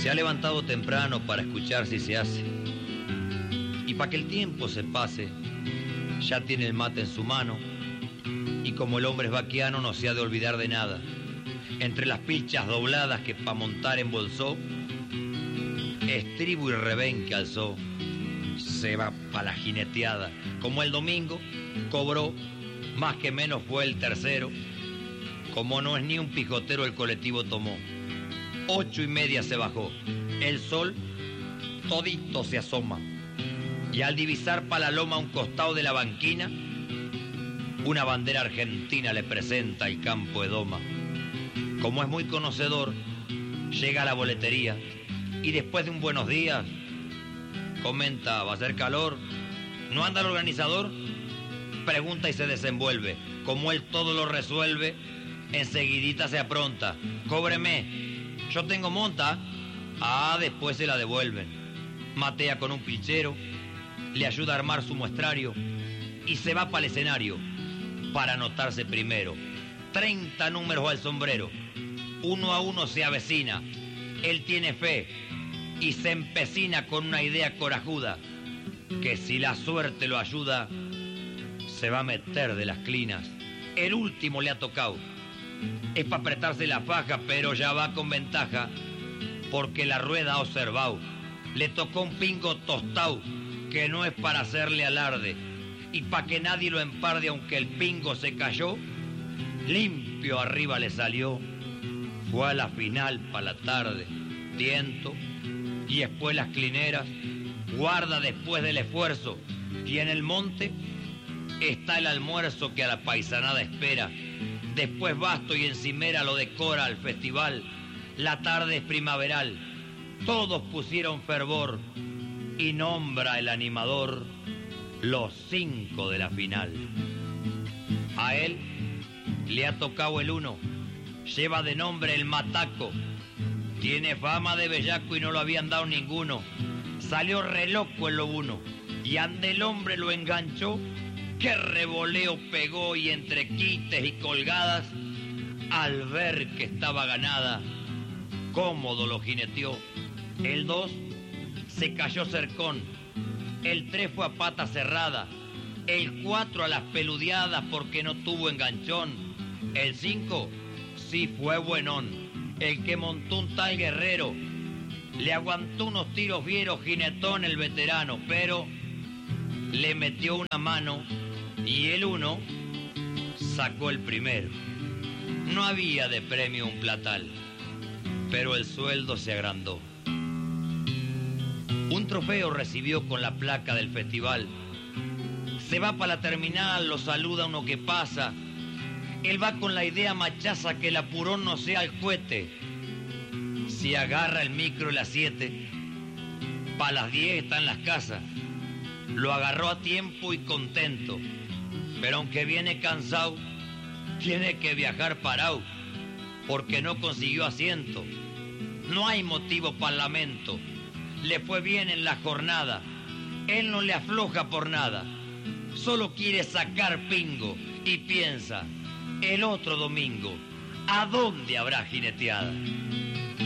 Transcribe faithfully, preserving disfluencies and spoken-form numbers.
Se ha levantado temprano para escuchar si se hace. Y para que el tiempo se pase, ya tiene el mate en su mano. Y como el hombre es vaquiano, no se ha de olvidar de nada. Entre las pilchas dobladas que pa' montar embolsó, estribo y revén que alzó, se va pa' la jineteada. Como el domingo cobró, más que menos fue el tercero. Como no es ni un pijotero, el colectivo tomó. Ocho y media se bajó. El sol todito se asoma. Y al divisar pa' la loma un costado de la banquina, una bandera argentina le presenta el campo de doma. Como es muy conocedor, llega a la boletería y después de un buenos días, comenta, va a ser calor. ¿No anda el organizador? Pregunta y se desenvuelve. Como él todo lo resuelve, enseguidita se apronta. Cóbreme. Yo tengo monta. Ah, después se la devuelven. Matea con un pilchero, le ayuda a armar su muestrario y se va para el escenario para anotarse primero. Treinta números al sombrero. Uno a uno se avecina. Él tiene fe y se empecina con una idea corajuda, que si la suerte lo ayuda, se va a meter de las clinas. El último le ha tocado. Es para apretarse la faja, pero ya va con ventaja, porque la rueda ha observado. Le tocó un pingo tostado, que no es para hacerle alarde. Y para que nadie lo emparde, aunque el pingo se cayó, limpio arriba le salió. Fue a la final para la tarde, tiento, y después las clineras, guarda después del esfuerzo. Y en el monte está el almuerzo que a la paisanada espera. Después basto y encimera lo decora al festival. La tarde es primaveral, todos pusieron fervor y nombra el animador los cinco de la final. A él le ha tocado el uno, lleva de nombre el Mataco. Tiene fama de bellaco y no lo habían dado ninguno. Salió re loco en lo uno y ande el hombre lo enganchó. Qué revoleo pegó y entre quites y colgadas, al ver que estaba ganada, cómodo lo jineteó. El dos se cayó cercón, el tres fue a pata cerrada, el cuatro a las peludeadas porque no tuvo enganchón, el cinco sí fue buenón, el que montó un tal guerrero, le aguantó unos tiros fieros jinetón el veterano, pero le metió una mano y el uno sacó el primero. No había de premio un platal, pero el sueldo se agrandó. Un trofeo recibió con la placa del festival. Se va para la terminal, lo saluda uno que pasa. Él va con la idea machaza que el apurón no sea el cohete. Si agarra el micro a las siete, para las diez está en las casas. Lo agarró a tiempo y contento. Pero aunque viene cansado, tiene que viajar parado, porque no consiguió asiento. No hay motivo para lamento. Le fue bien en la jornada. Él no le afloja por nada. Solo quiere sacar pingo y piensa, el otro domingo, ¿a dónde habrá jineteada?